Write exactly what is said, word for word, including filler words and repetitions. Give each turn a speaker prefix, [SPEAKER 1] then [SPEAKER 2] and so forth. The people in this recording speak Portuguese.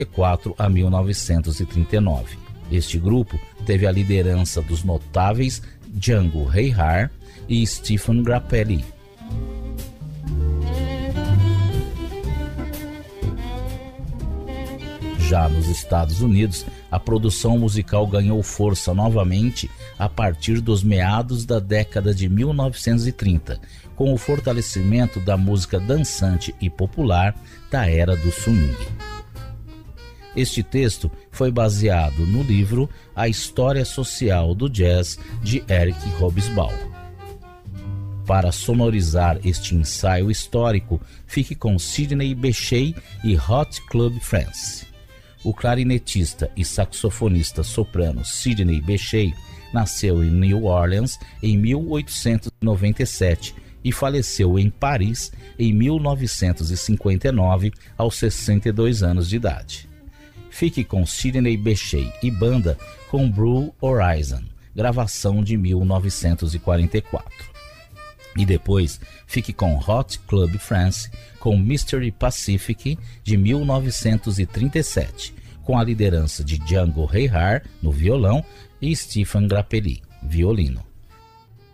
[SPEAKER 1] quatro a mil novecentos e trinta e nove. Este grupo teve a liderança dos notáveis Django Reinhardt e Stephen Grappelli. Já nos Estados Unidos, a produção musical ganhou força novamente a partir dos meados da década de mil novecentos e trinta, com o fortalecimento da música dançante e popular da era do swing. Este texto foi baseado no livro A História Social do Jazz, de Eric Hobsbawm. Para sonorizar este ensaio histórico, fique com Sidney Bechet e Hot Club France. O clarinetista e saxofonista soprano Sidney Bechet nasceu em New Orleans em mil oitocentos e noventa e sete e faleceu em Paris em mil novecentos e cinquenta e nove, aos sessenta e dois anos de idade. Fique com Sidney Bechet e banda com Blue Horizon, gravação de mil novecentos e quarenta e quatro. E depois fique com Hot Club France com Mystery Pacific de mil novecentos e trinta e sete, com a liderança de Django Reinhardt no violão e Stephen Grappelli, violino.